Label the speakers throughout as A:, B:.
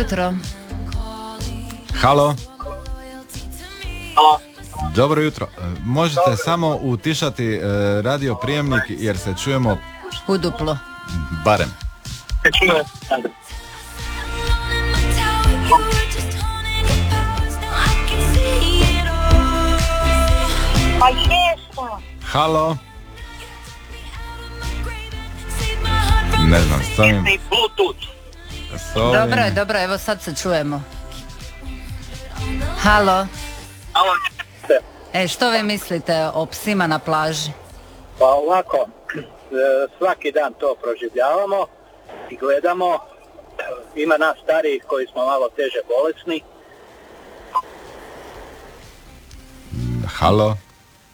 A: Jutro.
B: Halo.
C: Halo.
B: Dobro jutro. Možete samo utišati radio prijemnik jer se čujemo
A: U duplo.
B: barem.
C: Pa jesam.
B: Halo. Ne znam, s ovim...
C: I Bluetooth.
A: Dobro, evo sad se čujemo. Halo.
C: Halo.
A: Što vi mislite o psima na plaži?
D: Pa ovako, svaki dan to proživljavamo i gledamo. Ima nas starijih koji smo malo teže bolesni.
B: Halo.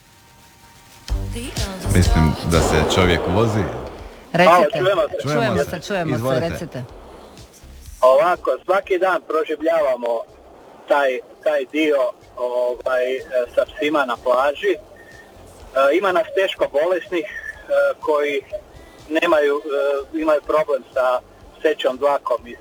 B: Mislim da se čovjek vozi.
A: Recite. Čujemo se,
B: Izvolite.
A: recite.
D: Ovako, svaki dan proživljavamo taj dio sa psima na plaži. Ima nas teško bolesnih koji imaju problem sa sećom dlakom i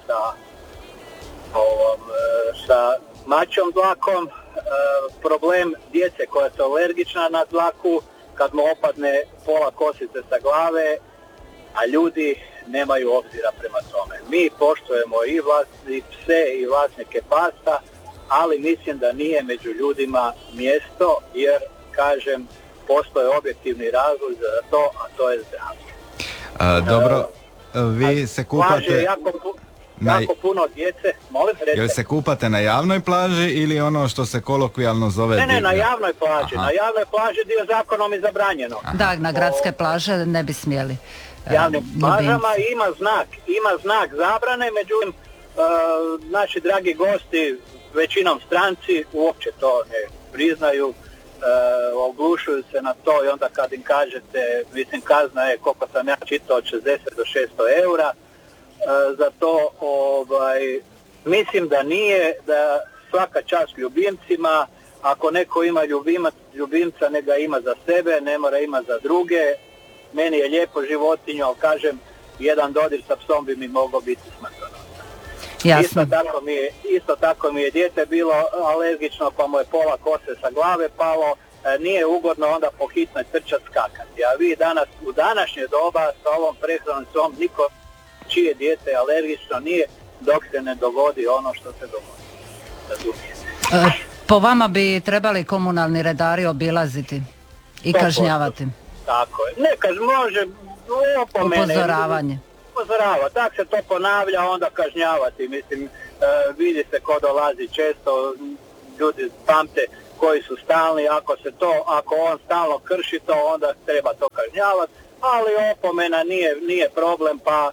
D: sa mačom dlakom. Problem djece koja su alergična na dlaku, kad mu opadne pola kosice sa glave, a ljudi nemaju obzira prema tome. Mi poštujemo i pse i vlasnike pasa, ali mislim da nije među ljudima mjesto, jer, kažem, postoje objektivni razlog za to, a to je zdravlje.
B: Dobro, vi se kupate...
D: Plaže jako puno djece, molim, recite.
B: Jel se kupate na javnoj plaži ili ono što se kolokvijalno zove...
D: Ne, na javnoj plaži.
B: Aha.
D: Na javnoj plaži dio zakonom je zabranjeno.
A: Da, na gradske plaže ne bi smjeli.
D: Javnim plažama
A: ljubimci.
D: ima znak zabrane, međutim naši dragi gosti, većinom stranci, uopće to ne priznaju, oglušuju se na to i onda kad im kažete, mislim, kazna je, koliko sam ja čitao, od 60 do 600 eura za to. Mislim da nije, da svaka čast ljubimcima, ako neko ima ljubimca, ne ga ima za sebe, ne mora ima za druge. Meni je lijepo životinju, ali kažem, jedan dodir sa psom bi mi mogao biti smrtonosan.
A: Jasno.
D: Isto tako mi je dijete bilo alergično, pa mu je pola kose sa glave palo. Nije ugodno onda po hitnoj trčat skakati. A vi danas, u današnje doba, sa ovom prehranom svom, niko čije dijete je alergično nije, dok se ne dogodi ono što se dogodi. Razumijete?
A: Po vama bi trebali komunalni redari obilaziti i kažnjavati.
D: Tako je. Neka može opomene.
A: Upozoravanje.
D: Upozorava. Tak se to ponavlja, onda kažnjavati. Mislim, vidi se ko dolazi često, ljudi pamte koji su stalni. Ako on stalno krši to, onda treba to kažnjavati. Ali opomena nije problem, pa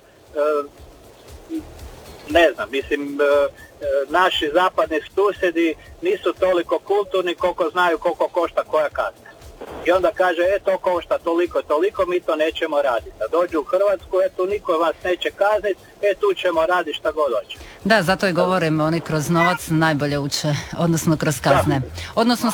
D: ne znam, mislim, naši zapadni susjedi nisu toliko kulturni koliko znaju koliko košta koja kazna. I onda kaže, to košta toliko, mi to nećemo raditi. A dođu u Hrvatsku, tu niko vas neće kazniti, tu ćemo raditi šta god hoće.
A: Da, zato i govorim, oni kroz novac najbolje uče, odnosno kroz kazne. Odnosno